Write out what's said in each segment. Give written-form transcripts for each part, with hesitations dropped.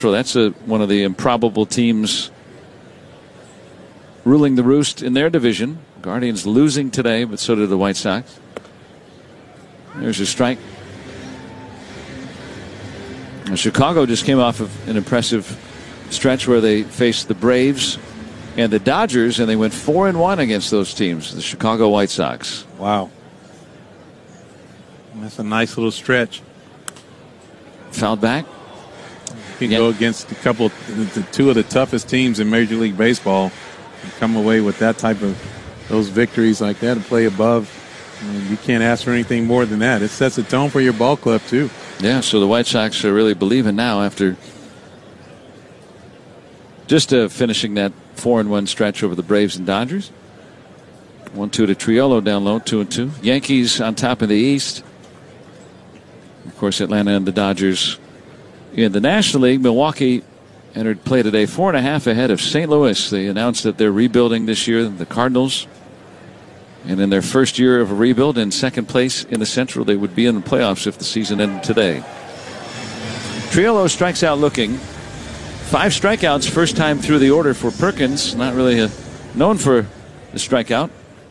So that's one of the improbable teams ruling the roost in their division. Guardians losing today, but so did the White Sox. There's a strike. Chicago just came off of an impressive stretch where they faced the Braves and the Dodgers, and they went 4-1 against those teams, the Chicago White Sox. Wow. That's a nice little stretch. Fouled back. You can go against two of the toughest teams in Major League Baseball and come away with that type of those victories like that and play above. And you can't ask for anything more than that. It sets a tone for your ball club, too. Yeah, so the White Sox are really believing now after just finishing that 4-1 stretch over the Braves and Dodgers. 1-2 to Triolo down low, 2-2. Yankees on top of the East. Of course, Atlanta and the Dodgers in the National League. Milwaukee entered play today 4.5 ahead of St. Louis. They announced that they're rebuilding this year, the Cardinals. And in their first year of a rebuild, in second place in the Central, they would be in the playoffs if the season ended today. Triolo strikes out looking. 5 strikeouts, first time through the order for Perkins. Not really known for the strikeout.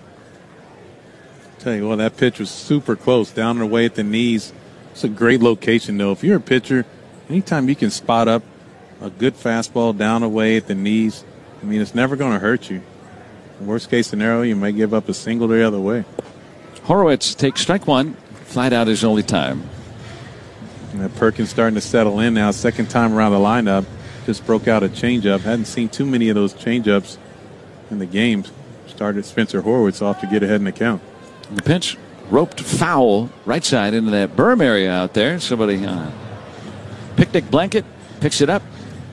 Tell you what, that pitch was super close, down and away at the knees. It's a great location, though. If you're a pitcher, anytime you can spot up a good fastball down away at the knees, I mean, it's never going to hurt you. Worst case scenario, you may give up a single the other way. Horowitz takes strike one. Flat out his only time. And that Perkins starting to settle in now. Second time around the lineup. Just broke out a changeup. Hadn't seen too many of those changeups in the games. Started Spencer Horowitz off to get ahead in the count. The pitch roped foul right side into that berm area out there. Somebody picnic blanket picks it up.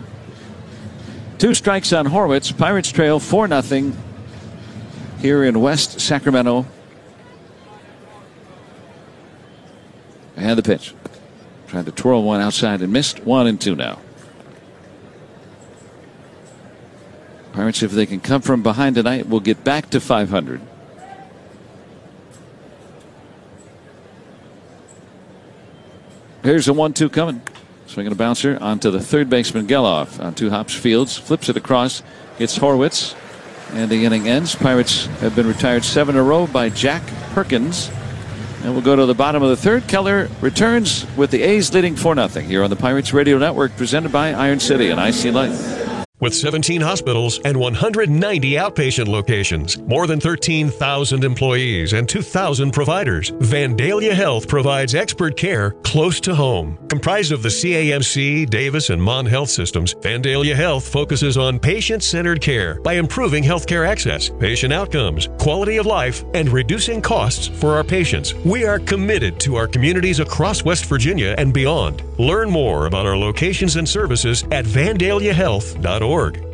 2 strikes on Horowitz. Pirates trail 4-0 here in West Sacramento. And the pitch. Tried to twirl one outside and missed. 1-2 now. Pirates, if they can come from behind tonight, will get back to 500. Here's a 1-2 coming. Swinging a bouncer onto the third baseman Geloff. On 2 hops, Fields flips it across. Gets Horowitz. And the inning ends. Pirates have been retired 7 in a row by Jack Perkins. And we'll go to the bottom of the third. Keller returns with the A's leading 4-0 here on the Pirates Radio Network, presented by Iron City and IC Light. With 17 hospitals and 190 outpatient locations, more than 13,000 employees and 2,000 providers, Vandalia Health provides expert care close to home. Comprised of the CAMC, Davis, and Mon Health systems, Vandalia Health focuses on patient-centered care by improving healthcare access, patient outcomes, quality of life, and reducing costs for our patients. We are committed to our communities across West Virginia and beyond. Learn more about our locations and services at vandaliahealth.org.